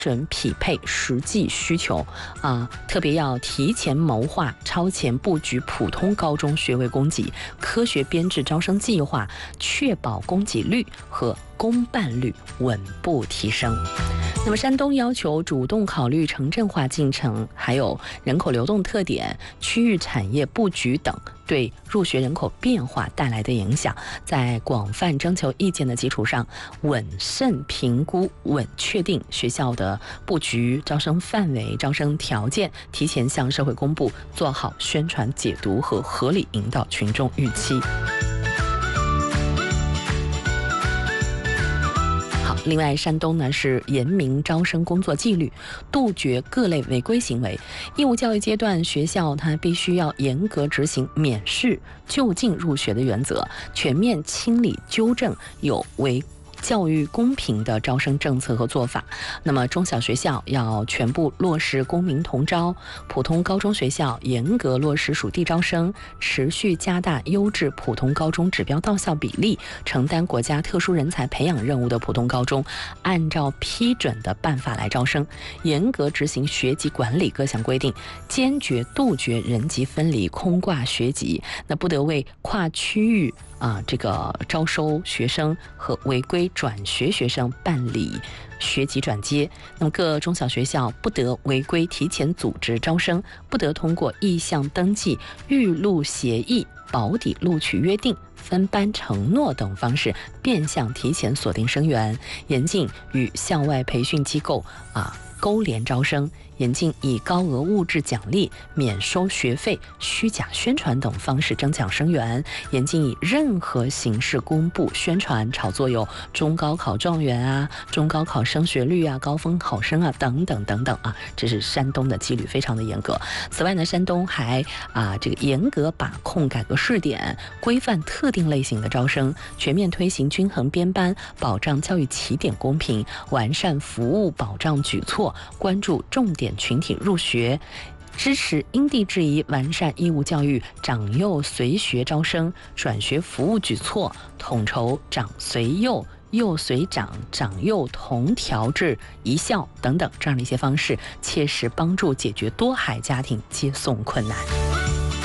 准匹配实际需求特别要提前谋划、超前布局普通高中学位供给，科学编制招生计划，确保供给率和公办率稳步提升。那么山东要求主动考虑城镇化进程，还有人口流动特点、区域产业布局等对入学人口变化带来的影响，在广泛征求意见的基础上，稳慎评估、稳确定学校的布局、招生范围、招生条件，提前向社会公布，做好宣传解读和合理引导群众预期。另外，山东呢是严明招生工作纪律，杜绝各类违规行为。义务教育阶段，学校它必须要严格执行免试就近入学的原则，全面清理纠正有违教育公平的招生政策和做法。那么中小学校要全部落实公民同招，普通高中学校严格落实属地招生，持续加大优质普通高中指标到校比例，承担国家特殊人才培养任务的普通高中按照批准的办法来招生，严格执行学籍管理各项规定，坚决杜绝人籍分离、空挂学籍，那不得为跨区域这个招收学生和违规转学学生办理学籍转接。那么各中小学校不得违规提前组织招生，不得通过意向登记、预录协议、保底录取约定、分班承诺等方式变相提前锁定生源，严禁与校外培训机构勾连招生，严禁以高额物质奖励、免收学费、虚假宣传等方式争抢生源，严禁以任何形式公布、宣传、炒作有中高考状元中高考升学率高分考生等等等等这是山东的纪律非常的严格。此外呢，山东还这个严格把控改革试点，规范特定类型的招生，全面推行均衡编班，保障教育起点公平，完善服务保障举措，关注重点群体入学，支持因地制宜完善义务教育长幼随学招生、转学服务举措，统筹长随幼、幼随长、长幼同调制一校等等这样的一些方式，切实帮助解决多孩家庭接送困难。